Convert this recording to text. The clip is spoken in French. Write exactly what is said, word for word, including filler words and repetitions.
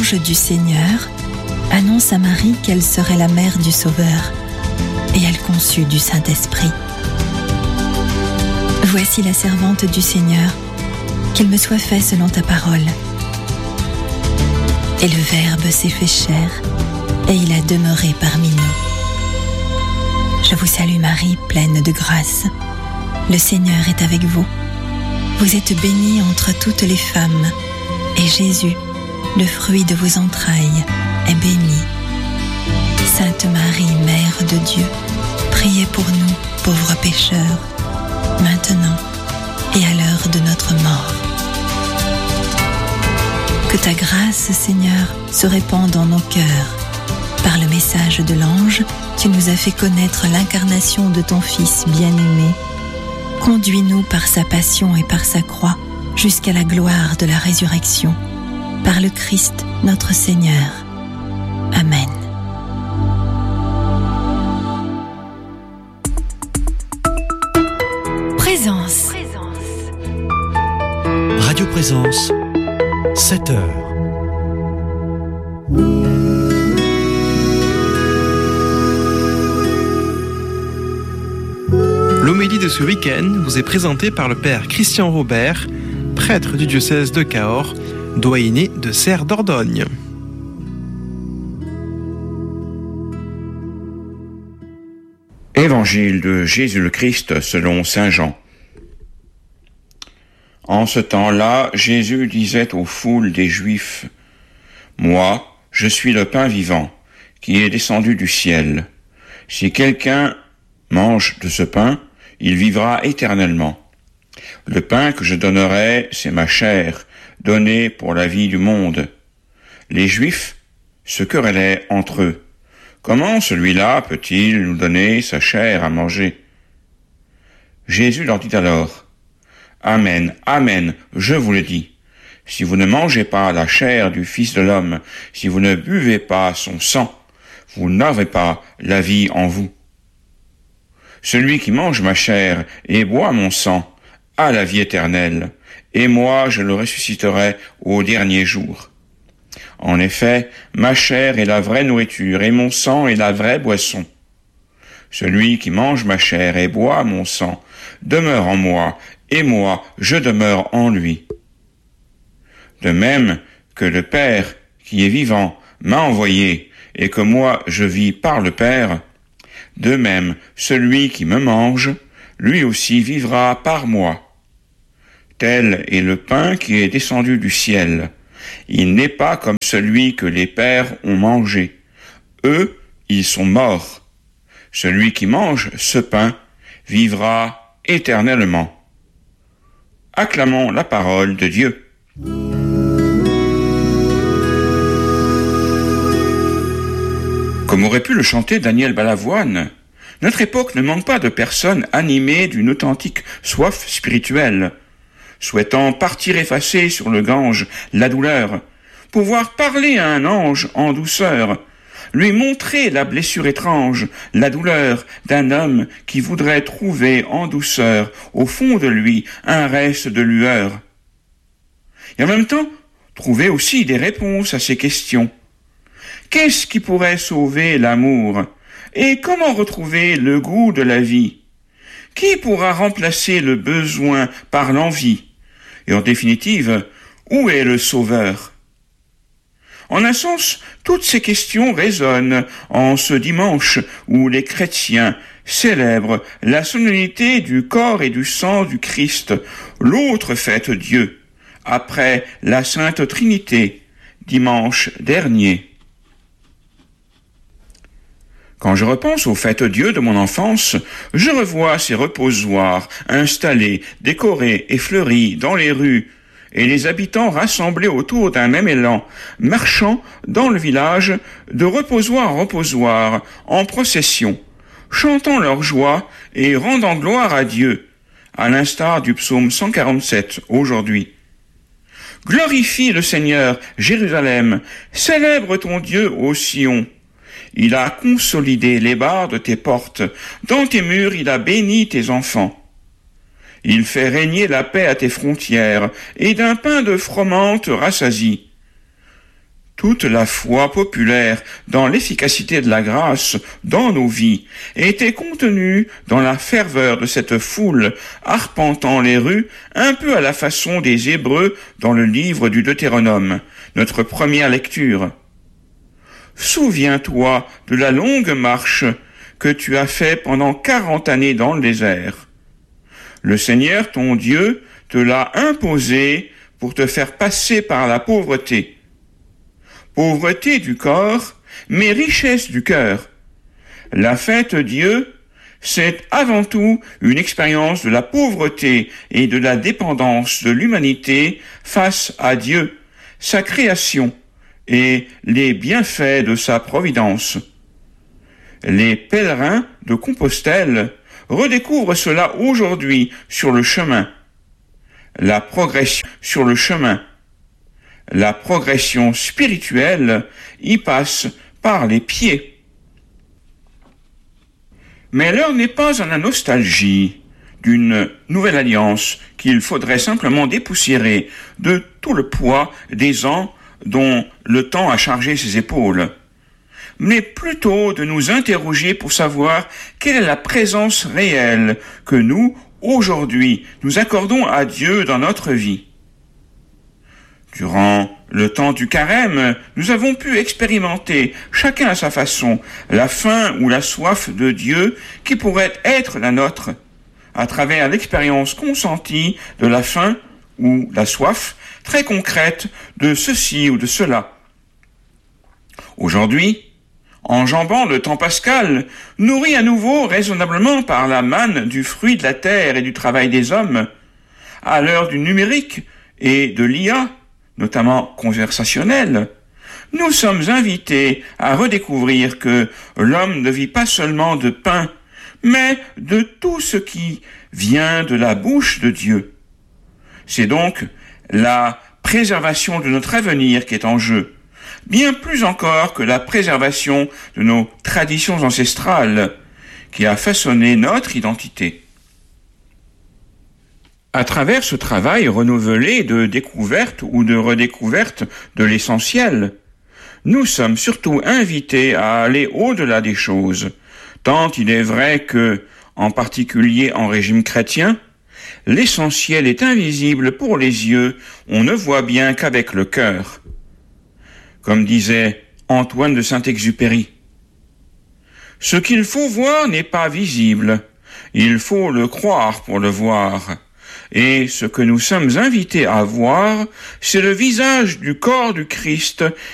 l'ange du Seigneur annonce à Marie qu'elle serait la mère du Sauveur, et elle conçut du Saint-Esprit. Voici la servante du Seigneur, qu'il me soit fait selon ta parole. Et le Verbe s'est fait chair, et il a demeuré parmi nous. Je vous salue Marie, pleine de grâce. Le Seigneur est avec vous. Vous êtes bénie entre toutes les femmes, et Jésus, le fruit de vos entrailles, est béni. Sainte Marie, Mère de Dieu, priez pour nous, pauvres pécheurs, maintenant et à l'heure de notre mort. Que ta grâce, Seigneur, se répande dans nos cœurs. Par le message de l'ange, tu nous as fait connaître l'incarnation de ton Fils bien-aimé. Conduis-nous par sa passion et par sa croix jusqu'à la gloire de la résurrection. Par le Christ, notre Seigneur. Amen. Présence. Radio Présence, sept heures. L'homélie de ce week-end vous est présentée par le père Christian Robert, prêtre du diocèse de Cahors, doyenné de Serres d'Ordogne. Évangile de Jésus le Christ selon saint Jean. En ce temps-là, Jésus disait aux foules des Juifs : « Moi, je suis le pain vivant, qui est descendu du ciel. Si quelqu'un mange de ce pain, il vivra éternellement. Le pain que je donnerai, c'est ma chair, donnée pour la vie du monde. » Les Juifs se querellaient entre eux. Comment celui-là peut-il nous donner sa chair à manger ? Jésus leur dit alors : Amen, amen, je vous le dis. Si vous ne mangez pas la chair du Fils de l'homme, si vous ne buvez pas son sang, vous n'avez pas la vie en vous. Celui qui mange ma chair et boit mon sang a la vie éternelle, et moi je le ressusciterai au dernier jour. En effet, ma chair est la vraie nourriture, et mon sang est la vraie boisson. Celui qui mange ma chair et boit mon sang demeure en moi, et moi je demeure en lui. De même que le Père, qui est vivant, m'a envoyé, et que moi je vis par le Père, de même celui qui me mange, lui aussi vivra par moi. Tel est le pain qui est descendu du ciel. Il n'est pas comme celui que les pères ont mangé. Eux, ils sont morts. Celui qui mange ce pain vivra éternellement. Acclamons la parole de Dieu. Comme aurait pu le chanter Daniel Balavoine, notre époque ne manque pas de personnes animées d'une authentique soif spirituelle, souhaitant partir effacer sur le Gange la douleur, pouvoir parler à un ange en douceur, lui montrer la blessure étrange, la douleur d'un homme qui voudrait trouver en douceur, au fond de lui, un reste de lueur. Et en même temps, trouver aussi des réponses à ces questions. Qu'est-ce qui pourrait sauver l'amour ? Et comment retrouver le goût de la vie ? Qui pourra remplacer le besoin par l'envie ? Et en définitive, où est le sauveur ? En un sens, toutes ces questions résonnent en ce dimanche où les chrétiens célèbrent la solennité du corps et du sang du Christ, l'autre fête Dieu, après la Sainte Trinité, dimanche dernier. Quand je repense aux fêtes Dieu de mon enfance, je revois ces reposoirs installés, décorés et fleuris dans les rues, et les habitants rassemblés autour d'un même élan, marchant dans le village de reposoir en reposoir, en procession, chantant leur joie et rendant gloire à Dieu, à l'instar du psaume cent quarante-sept aujourd'hui. Glorifie le Seigneur, Jérusalem, célèbre ton Dieu ô Sion. Il a consolidé les barres de tes portes, dans tes murs il a béni tes enfants. Il fait régner la paix à tes frontières, et d'un pain de froment te rassasie. Toute la foi populaire dans l'efficacité de la grâce dans nos vies était contenue dans la ferveur de cette foule arpentant les rues un peu à la façon des Hébreux dans le livre du Deutéronome, notre première lecture. Souviens-toi de la longue marche que tu as fait pendant quarante années dans le désert. Le Seigneur, ton Dieu, te l'a imposé pour te faire passer par la pauvreté. Pauvreté du corps, mais richesse du cœur. La fête Dieu, c'est avant tout une expérience de la pauvreté et de la dépendance de l'humanité face à Dieu, sa création et les bienfaits de sa providence. Les pèlerins de Compostelle redécouvrent cela aujourd'hui sur le chemin. La progression sur le chemin. La progression spirituelle y passe par les pieds. Mais l'heure n'est pas à la nostalgie d'une nouvelle alliance qu'il faudrait simplement dépoussiérer de tout le poids des ans dont le temps a chargé ses épaules, mais plutôt de nous interroger pour savoir quelle est la présence réelle que nous, aujourd'hui, nous accordons à Dieu dans notre vie. Durant le temps du carême, nous avons pu expérimenter, chacun à sa façon, la faim ou la soif de Dieu qui pourrait être la nôtre, à travers l'expérience consentie de la faim ou la soif très concrète de ceci ou de cela. Aujourd'hui, enjambant le temps pascal, nourri à nouveau raisonnablement par la manne du fruit de la terre et du travail des hommes, à l'heure du numérique et de l'I A, notamment conversationnel, nous sommes invités à redécouvrir que l'homme ne vit pas seulement de pain, mais de tout ce qui vient de la bouche de Dieu. C'est donc la préservation de notre avenir qui est en jeu, bien plus encore que la préservation de nos traditions ancestrales, qui a façonné notre identité. À travers ce travail renouvelé de découverte ou de redécouverte de l'essentiel, nous sommes surtout invités à aller au-delà des choses, tant il est vrai que, en particulier en régime chrétien, l'essentiel est invisible pour les yeux, on ne voit bien qu'avec le cœur. Comme disait Antoine de Saint-Exupéry, « Ce qu'il faut voir n'est pas visible, il faut le croire pour le voir. » Et ce que nous sommes invités à voir, c'est le visage du corps du Christ